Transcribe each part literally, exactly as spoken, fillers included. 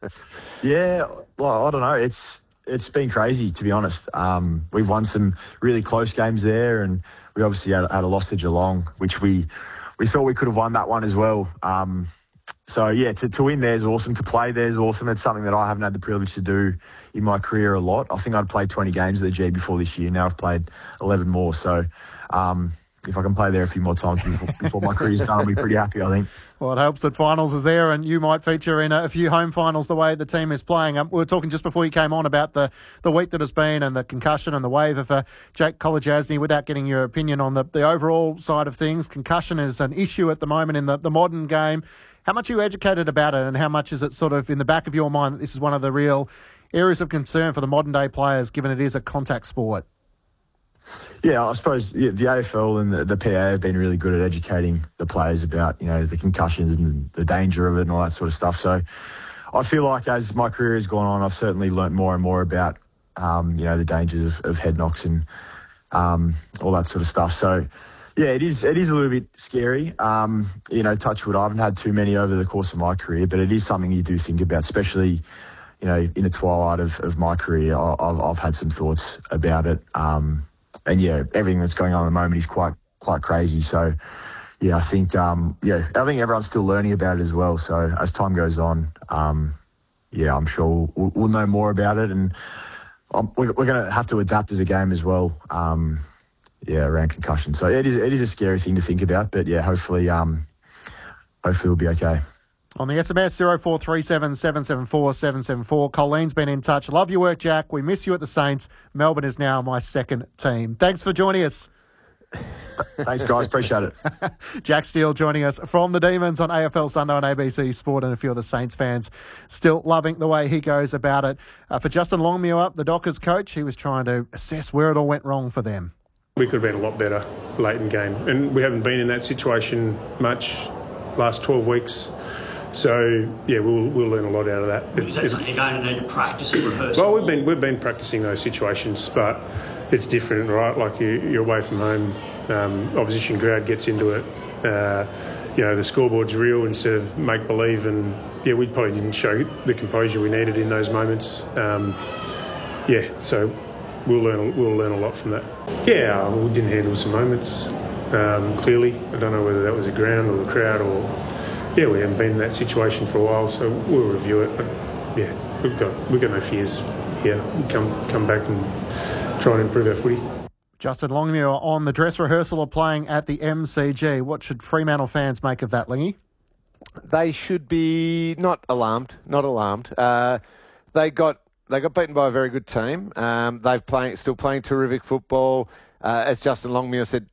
Yeah, well, I don't know. It's it's been crazy, to be honest. Um, we've won some really close games there, and we obviously had, had a loss to Geelong, which we we thought we could have won that one as well. Um, so, yeah, to, to win there is awesome. To play there is awesome. It's something that I haven't had the privilege to do in my career a lot. I think I'd played twenty games at the G before this year. Now I've played eleven more. So um, if I can play there a few more times before, before my career's done, I'll be pretty happy, I think. Well, it helps that finals is there, and you might feature in a few home finals the way the team is playing. Um, we were talking just before you came on about the, the week that has been and the concussion and the waiver for Jake Kolodjasny. Without getting your opinion on the, the overall side of things, concussion is an issue at the moment in the, the modern game. How much are you educated about it, and how much is it sort of in the back of your mind that this is one of the real areas of concern for the modern-day players, given it is a contact sport? Yeah, I suppose the, the A F L and the, the P A have been really good at educating the players about, you know, the concussions and the danger of it and all that sort of stuff. So I feel like as my career has gone on, I've certainly learnt more and more about, um, you know, the dangers of, of head knocks and um, all that sort of stuff. So, yeah, it is it is a little bit scary. Um, you know, touch wood, I haven't had too many over the course of my career, but it is something you do think about, especially, you know, in the twilight of, of my career. I, I've, I've had some thoughts about it. Um And yeah, everything that's going on at the moment is quite quite crazy. So yeah, I think um, yeah, I think everyone's still learning about it as well. So as time goes on, um, yeah, I'm sure we'll, we'll know more about it, and um, we're, we're going to have to adapt as a game as well. Um, yeah, around concussion. So it is it is a scary thing to think about, but yeah, hopefully um, hopefully we'll be okay. On the S M S, zero four three seven, seven seven four, seven seven four. Colleen's been in touch. Love your work, Jack. We miss you at the Saints. Melbourne is now my second team. Thanks for joining us. Thanks, guys. Appreciate it. Jack Steele joining us from the Demons on A F L Sunday on A B C Sport, and a few of the Saints fans still loving the way he goes about it. Uh, for Justin Longmuir, the Dockers coach, he was trying to assess where it all went wrong for them. We could have been a lot better late in game, and we haven't been in that situation much last twelve weeks. So yeah, we'll we'll learn a lot out of that. Is that something you're going to need to practice and rehearse? Well, we've been we've been practicing those situations, but it's different, right? Like you, you're away from home, um, opposition crowd gets into it. Uh, you know, the scoreboard's real instead of make believe, and yeah, we probably didn't show the composure we needed in those moments. Um, yeah, so we'll learn we'll learn a lot from that. Yeah, we didn't handle some moments um, clearly. I don't know whether that was the ground or the crowd or. Yeah, we haven't been in that situation for a while, so we'll review it. But yeah, we've got we've got no fears here. We'll come come back and try and improve our footy. Justin Longmuir on the dress rehearsal of playing at the M C G. What should Fremantle fans make of that, Lingy? They should be not alarmed. Not alarmed. Uh, they got they got beaten by a very good team. Um, they've playing still playing terrific football. Uh, as Justin Longmuir said.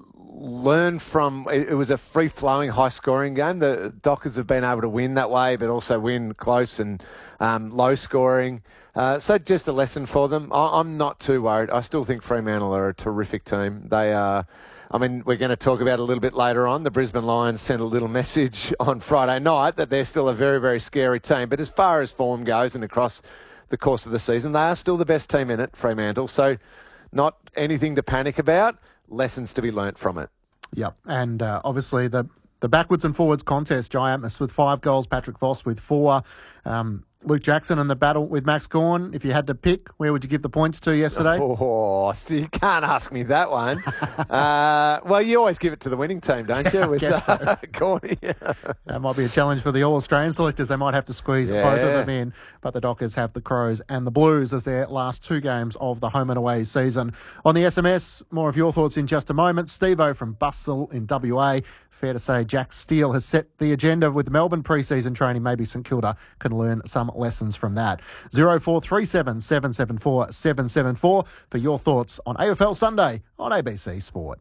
Learn from it, it was a free-flowing, high-scoring game. The Dockers have been able to win that way, but also win close and um, low-scoring. Uh, so just a lesson for them. I, I'm not too worried. I still think Fremantle are a terrific team. They are. I mean, we're going to talk about it a little bit later on. The Brisbane Lions sent a little message on Friday night that they're still a very, very scary team. But as far as form goes and across the course of the season, they are still the best team in it, Fremantle. So not anything to panic about. Lessons to be learnt from it. Yep, and uh, obviously the, the backwards and forwards contest, Jai Atmas with five goals, Patrick Voss with four, um, Luke Jackson in the battle with Max Gawn. If you had to pick, where would you give the points to yesterday? Oh, you can't ask me that one. uh, well, you always give it to the winning team, don't you? With guess uh, so. Gawn, yeah. That might be a challenge for the All-Australian selectors. They might have to squeeze Yeah. both of them in. But the Dockers have the Crows and the Blues as their last two games of the home and away season. On the S M S, more of your thoughts in just a moment. Steve-O from Bustle in W A. Fair to say Jack Steele has set the agenda with Melbourne pre-season training. Maybe St Kilda can learn some lessons from that. zero four three seven, seven seven four, seven seven four for your thoughts on A F L Sunday on A B C Sport.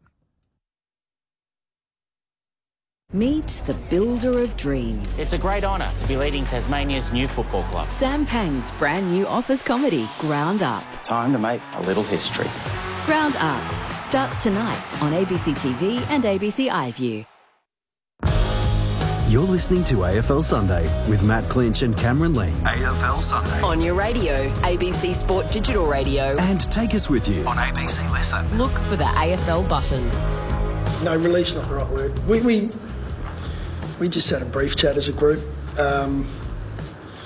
Meet the builder of dreams. It's a great honour to be leading Tasmania's new football club. Sam Pang's brand new office comedy, Ground Up. Time to make a little history. Ground Up starts tonight on A B C T V and A B C iView. You're listening to A F L Sunday with Matt Clinch and Cameron Lee. A F L Sunday. On your radio, A B C Sport Digital Radio. And take us with you on A B C Listen. Look for the A F L button. No, release not the right word. We we we just had a brief chat as a group. Um,